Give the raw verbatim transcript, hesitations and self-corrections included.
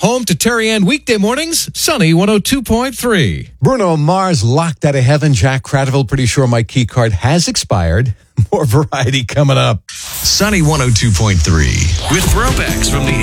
Home to Terry Ann weekday mornings, Sunny one oh two point three. Bruno Mars locked out of heaven. Jack Cradville, pretty sure my key card has expired. More variety coming up. Sunny one oh two point three with throwbacks from the